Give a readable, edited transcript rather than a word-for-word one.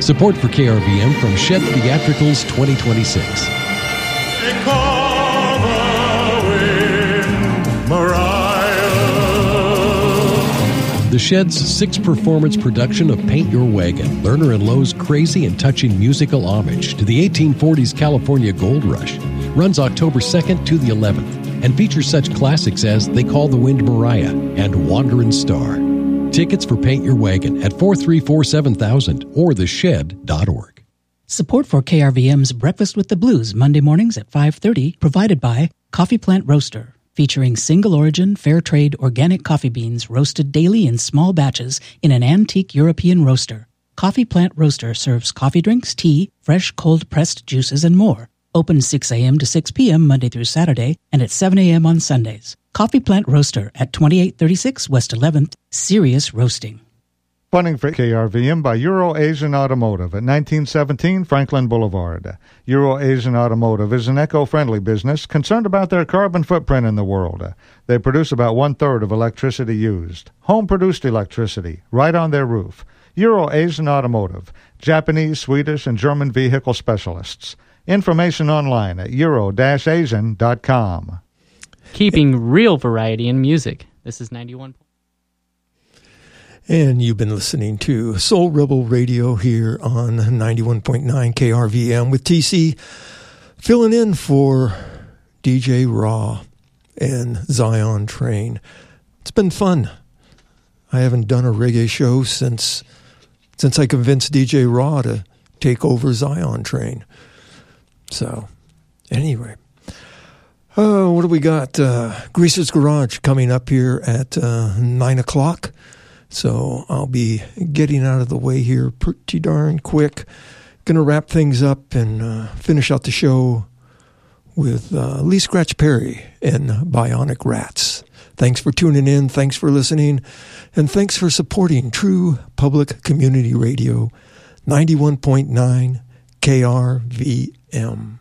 Support for KRVM from Shed Theatricals 2026. The Shed's 6-performance production of Paint Your Wagon, Lerner and Lowe's crazy and touching musical homage to the 1840s California Gold Rush, runs October 2nd to the 11th and features such classics as They Call the Wind Mariah and Wanderin' Star. Tickets for Paint Your Wagon at 434-7000 or theshed.org. Support for KRVM's Breakfast with the Blues Monday mornings at 5:30 provided by Coffee Plant Roaster, featuring single-origin, fair-trade organic coffee beans roasted daily in small batches in an antique European roaster. Coffee Plant Roaster serves coffee drinks, tea, fresh cold-pressed juices, and more. Open 6 a.m. to 6 p.m. Monday through Saturday and at 7 a.m. on Sundays. Coffee Plant Roaster at 2836 West 11th, Serious Roasting. Funding for KRVM by Euro-Asian Automotive at 1917 Franklin Boulevard. Euro-Asian Automotive is an eco-friendly business concerned about their carbon footprint in the world. They produce about 1/3 of electricity used. Home-produced electricity, right on their roof. Euro-Asian Automotive, Japanese, Swedish, and German vehicle specialists. Information online at euro-asian.com. Keeping real variety in music. This is 91. And you've been listening to Soul Rebel Radio here on 91.9 KRVM with TC filling in for DJ Raw and Zion Train. It's been fun. I haven't done a reggae show since I convinced DJ Raw to take over Zion Train. So, anyway. What do we got? Greaser's Garage coming up here at 9 o'clock. So I'll be getting out of the way here pretty darn quick. Going to wrap things up and finish out the show with Lee Scratch Perry and Bionic Rats. Thanks for tuning in. Thanks for listening. And thanks for supporting True Public Community Radio 91.9 KRVM.